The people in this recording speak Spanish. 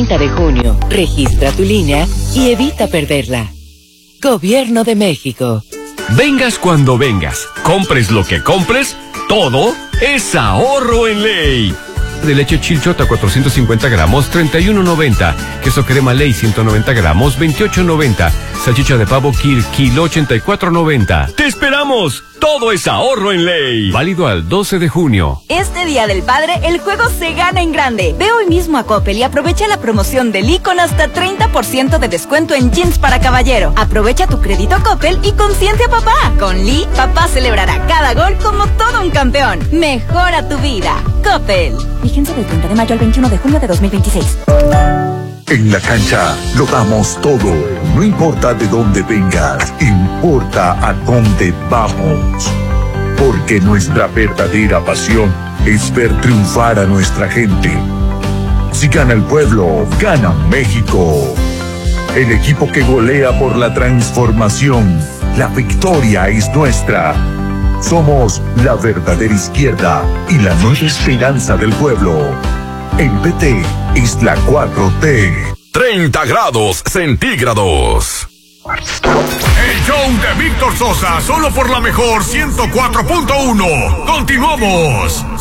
30 de junio. Registra tu línea y evita perderla. Gobierno de México. Vengas cuando vengas, compres lo que compres, todo es ahorro en ley. De leche Chilchota 450 gramos, 31.90. Queso crema Ley 190 gramos, 28.90. Salchicha de pavo Kir, kilo 84.90. ¡Te esperamos! Todo es ahorro en ley. Válido al 12 de junio. Este Día del Padre, el juego se gana en grande. Ve hoy mismo a Coppel y aprovecha la promoción de Lee con hasta 30% de descuento en jeans para caballero. Aprovecha tu crédito Coppel y consiente a papá. Con Lee, papá celebrará cada gol como todo un campeón. Mejora tu vida. Coppel. Vigencia del 30 de mayo al 21 de junio de 2026. En la cancha lo damos todo. No importa de dónde vengas, importa a dónde vamos. Porque nuestra verdadera pasión es ver triunfar a nuestra gente. Si gana el pueblo, gana México. El equipo que golea por la transformación. La victoria es nuestra. Somos la verdadera izquierda y la nueva esperanza del pueblo. El PT es la 4T. 30 grados centígrados. El show de Víctor Sosa, solo por la mejor 104.1. Continuamos.